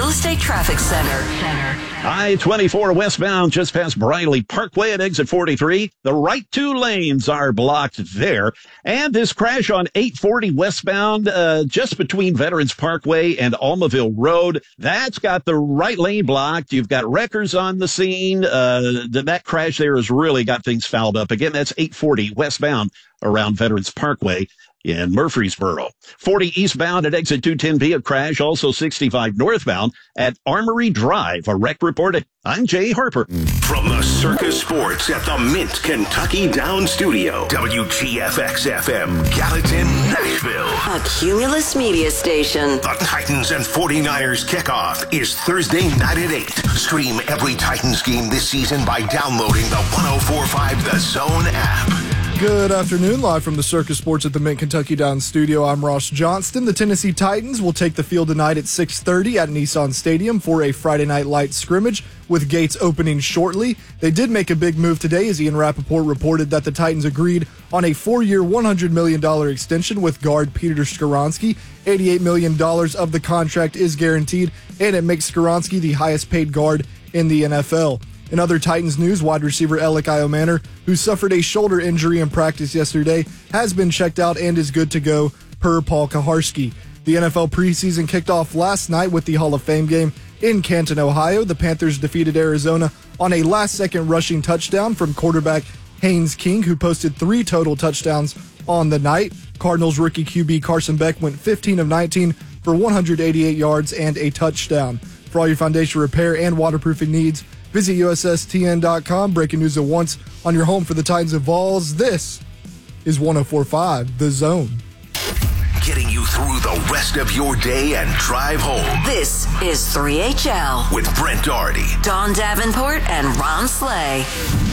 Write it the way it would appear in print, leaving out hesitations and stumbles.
Real Estate Traffic Center. I-24 westbound just past Briley Parkway at exit 43. The right two lanes are blocked there. And this crash on 840 westbound just between Veterans Parkway and Almaville Road, that's got the right lane blocked. You've got wreckers on the scene. That crash there has really got things fouled up. Again, that's 840 westbound around Veterans Parkway in Murfreesboro. 40 eastbound at exit 210B, a crash. Also 65 northbound at Armory Drive. A wreck reported. I'm Jay Harper. From the Circus Sports at the Mint Kentucky Down Studio, WGFX-FM, Gallatin, Nashville. A Cumulus Media Station. The Titans and 49ers kickoff is Thursday night at 8. Stream every Titans game this season by downloading the 104.5 The Zone app. Good afternoon, live from the Circus Sports at the Mint Kentucky Down Studio. I'm Ross Johnston. The Tennessee Titans will take the field tonight at 6:30 at Nissan Stadium for a Friday night light scrimmage, with gates opening shortly. They did make a big move today, as Ian Rappaport reported that the Titans agreed on a 4-year, $100 million extension with guard Peter Skoronski. $88 million of the contract is guaranteed, and it makes Skoronski the highest paid guard in the NFL. In other Titans news, wide receiver Alec Iomanner, who suffered a shoulder injury in practice yesterday, has been checked out and is good to go, per Paul Kaharski. The NFL preseason kicked off last night with the Hall of Fame game in Canton, Ohio. The Panthers defeated Arizona on a last-second rushing touchdown from quarterback Haynes King, who posted 3 total touchdowns on the night. Cardinals rookie QB Carson Beck went 15 of 19 for 188 yards and a touchdown. For all your foundation repair and waterproofing needs, visit USSTN.com. Breaking news at once on your home for the Titans of Vols. This is 104.5 The Zone. Getting you through the rest of your day and drive home. This is 3HL with Brent Doherty, Don Davenport, and Ron Slay.